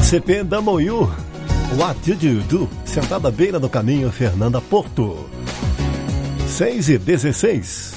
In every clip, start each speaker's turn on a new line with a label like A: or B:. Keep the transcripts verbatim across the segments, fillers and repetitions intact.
A: C P W U, What Did You Do? Sentada à beira do caminho, Fernanda Porto. seis e dezesseis.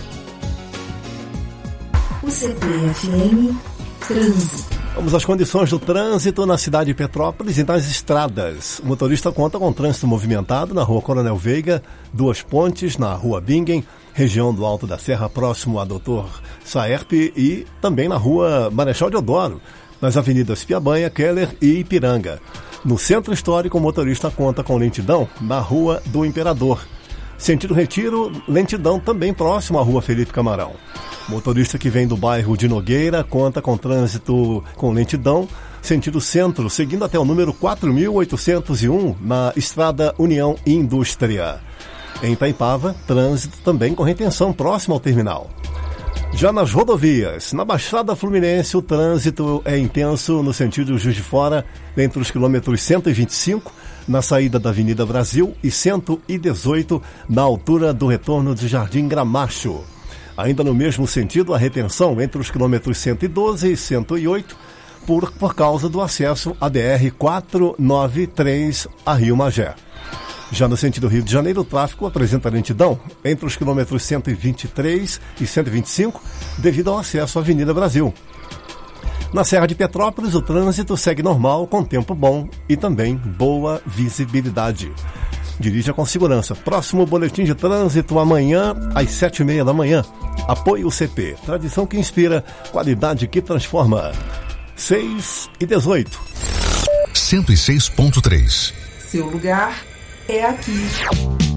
B: O C P F M Trânsito.
A: Vamos às condições do trânsito na cidade de Petrópolis e nas estradas. O motorista conta com trânsito movimentado na rua Coronel Veiga, Duas Pontes, na rua Bingen, região do Alto da Serra, próximo a doutor Saerpe, e também na rua Marechal Deodoro, nas avenidas Piabanha, Keller e Ipiranga. No centro histórico, o motorista conta com lentidão na rua do Imperador. Sentido Retiro, lentidão também próximo à rua Felipe Camarão. Motorista que vem do bairro de Nogueira conta com trânsito com lentidão, sentido centro, seguindo até o número quatro mil oitocentos e um na Estrada União Indústria. Em Itaipava, trânsito também com retenção próximo ao terminal. Já nas rodovias, na Baixada Fluminense, o trânsito é intenso no sentido Juiz de Fora, entre os quilômetros cento e vinte e cinco, na saída da Avenida Brasil, e cento e dezoito, na altura do retorno de Jardim Gramacho. Ainda no mesmo sentido, a retenção entre os quilômetros cento e doze e cento e oito, por, por causa do acesso à B R quatrocentos e noventa e três a Rio Magé. Já no sentido Rio de Janeiro, o tráfego apresenta lentidão entre os quilômetros cento e vinte e três e cento e vinte e cinco, devido ao acesso à Avenida Brasil. Na Serra de Petrópolis, o trânsito segue normal, com tempo bom e também boa visibilidade. Dirija com segurança. Próximo boletim de trânsito amanhã, às sete e meia da manhã. Apoio C P. Tradição que inspira, qualidade que transforma. seis e dezoito.
C: cento e seis ponto três.
B: Seu lugar é aqui.